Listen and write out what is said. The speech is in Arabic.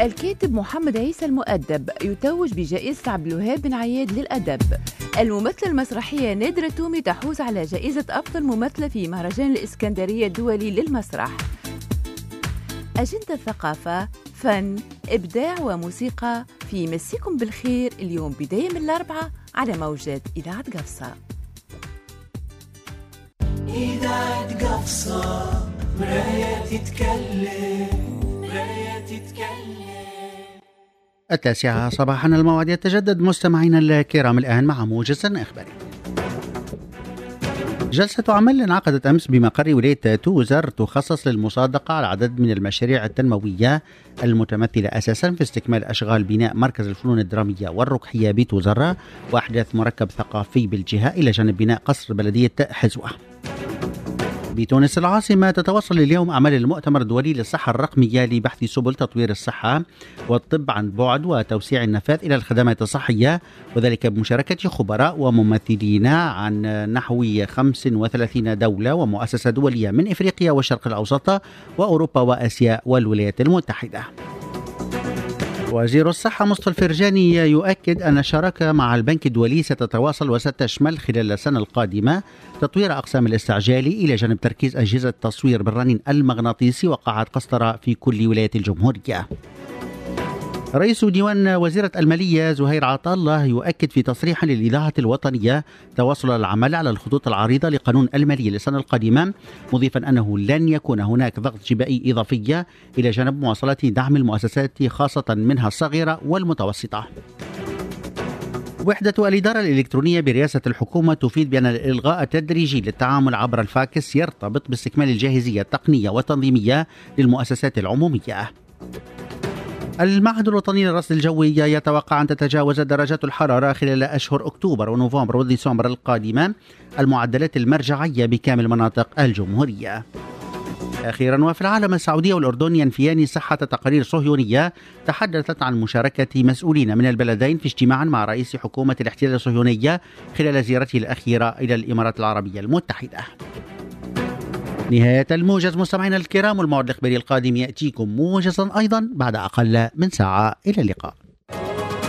الكاتب محمد عيسى المؤدب يتوج بجائزة عبد الوهاب بن عياد للأدب. الممثلة المسرحية نادرة تومي تحوز على جائزة أفضل ممثلة في مهرجان الإسكندرية الدولي للمسرح. أجندة ثقافة، فن، إبداع وموسيقى في مسيكم بالخير اليوم بداية من الأربعاء على موجات إذاعة قفصة. إذاعة قفصة مراية تتكلم، مراية تتكلم. 9 صباحا الموعد يتجدد مستمعينا الكرام الآن مع موجز إخباري. جلسة عمل انعقدت أمس بمقر ولاية توزر تخصص للمصادقة على عدد من المشاريع التنموية المتمثلة أساسا في استكمال أشغال بناء مركز الفنون الدرامية والركحية بتوزر وأحداث مركب ثقافي بالجهة إلى جانب بناء قصر بلدية حزوة. بتونس العاصمة تتواصل اليوم أعمال المؤتمر الدولي للصحة الرقمية لبحث سبل تطوير الصحة والطب عن بعد وتوسيع النفاذ إلى الخدمات الصحية، وذلك بمشاركة خبراء وممثلين عن نحو 35 دولة ومؤسسة دولية من إفريقيا والشرق الأوسط وأوروبا وآسيا والولايات المتحدة. وزير الصحة مصطفى الفرجاني يؤكد أن الشراكة مع البنك الدولي ستتواصل وستشمل خلال السنة القادمة تطوير أقسام الاستعجال إلى جانب تركيز أجهزة تصوير بالرنين المغناطيسي وقاعات قسطرة في كل ولايات الجمهورية. رئيس ديوان وزيرة المالية زهير عطا الله يؤكد في تصريح للإذاعة الوطنية تواصل العمل على الخطوط العريضة لقانون المالية للسنة القادمة، مضيفا أنه لن يكون هناك ضغط جبائي إضافية إلى جانب مواصلة دعم المؤسسات خاصة منها الصغيرة والمتوسطة. وحدة الإدارة الإلكترونية برئاسة الحكومة تفيد بأن الإلغاء التدريجي للتعامل عبر الفاكس يرتبط باستكمال الجاهزية التقنية والتنظيمية للمؤسسات العمومية. المعهد الوطني للرصد الجوي يتوقع أن تتجاوز درجات الحرارة خلال أشهر أكتوبر ونوفمبر وديسمبر القادمة المعدلات المرجعية بكامل مناطق الجمهورية. أخيرا وفي العالم، السعودية والأردن ينفيان صحة تقارير صهيونية تحدثت عن مشاركة مسؤولين من البلدين في اجتماع مع رئيس حكومة الاحتلال الصهيونية خلال زيارته الأخيرة إلى الإمارات العربية المتحدة. نهاية الموجز مستمعينا الكرام، والموعد الإخباري القادم يأتيكم موجزا أيضا بعد أقل من ساعة. إلى اللقاء.